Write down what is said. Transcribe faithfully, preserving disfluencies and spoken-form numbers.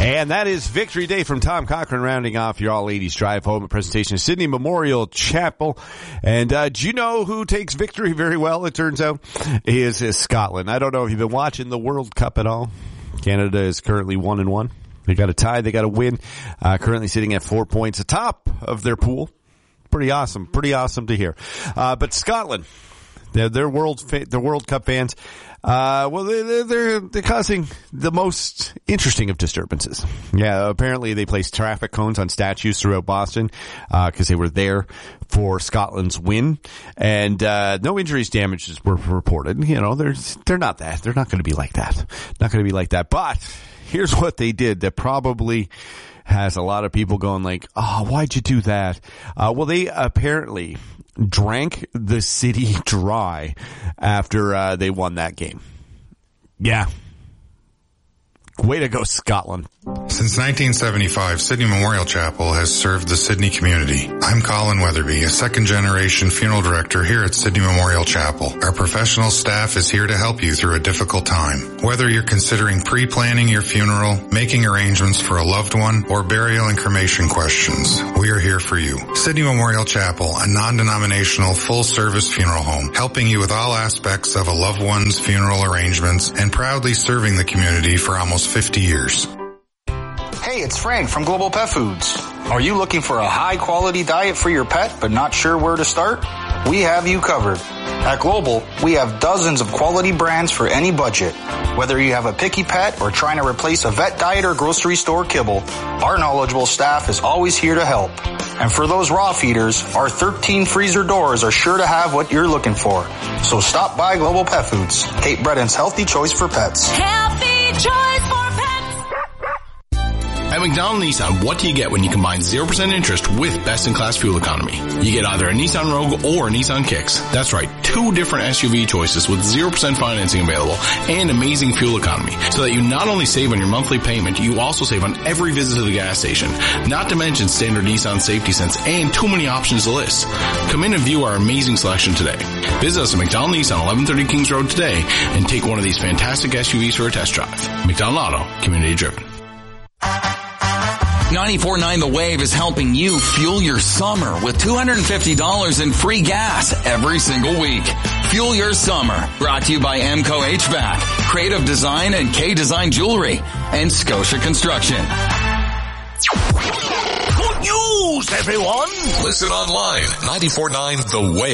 And that is Victory Day from Tom Cochran, rounding off your all-ladies drive home, a presentation of Sydney Memorial Chapel. And uh, do you know who takes victory very well, it turns out? Is, is Scotland. I don't know if you've been watching the World Cup at all. Canada is currently one and one. They got a tie, they got a win. Uh, currently sitting at four points atop of their pool. Pretty awesome, pretty awesome to hear. Uh, but Scotland, they're, they're World, fa- they're World Cup fans. Uh, well, they, they're, they're causing the most interesting of disturbances. Yeah, apparently they placed traffic cones on statues throughout Boston, uh, cause they were there for Scotland's win. And, uh, no injuries, damages were reported. You know, they're, they're not that. They're not going to be like that. Not going to be like that. But here's what they did that probably has a lot of people going like, oh, why'd you do that? Uh, well, they apparently drank the city dry after uh, they won that game. Yeah. Way to go, Scotland. Since nineteen seventy-five, Sydney Memorial Chapel has served the Sydney community. I'm Colin Weatherby, a second-generation funeral director here at Sydney Memorial Chapel. Our professional staff is here to help you through a difficult time. Whether you're considering pre-planning your funeral, making arrangements for a loved one, or burial and cremation questions, we are here for you. Sydney Memorial Chapel, a non-denominational, full-service funeral home, helping you with all aspects of a loved one's funeral arrangements and proudly serving the community for almost fifty years. Hey, it's Frank from Global Pet Foods. Are you looking for a high-quality diet for your pet but not sure where to start? We have you covered. At Global, we have dozens of quality brands for any budget. Whether you have a picky pet or trying to replace a vet diet or grocery store kibble, our knowledgeable staff is always here to help. And for those raw feeders, our thirteen freezer doors are sure to have what you're looking for. So stop by Global Pet Foods, Cape Breton's healthy choice for pets. Healthy choice for pets. At McDonald Nissan, what do you get when you combine zero percent interest with best-in-class fuel economy? You get either a Nissan Rogue or a Nissan Kicks. That's right, two different S U V choices with zero percent financing available and amazing fuel economy, so that you not only save on your monthly payment, you also save on every visit to the gas station. Not to mention standard Nissan Safety Sense and too many options to list. Come in and view our amazing selection today. Visit us at McDonald Nissan, eleven thirty Kings Road today and take one of these fantastic S U Vs for a test drive. McDonald Auto, community driven. ninety-four point nine The Wave is helping you fuel your summer with two hundred fifty dollars in free gas every single week. Fuel your summer. Brought to you by Emco H V A C, Creative Design and K-Design Jewelry, and Scotia Construction. Good news, everyone! Listen online, ninety-four point nine The Wave.